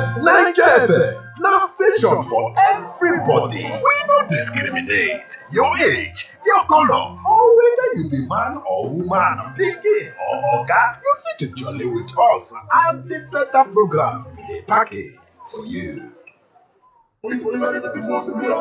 Naija FM na station for everybody. We no discriminate. Your age, your color, or whether you be man or woman, pikin or oga, you fit to jolly with us and the better program we dey package for you.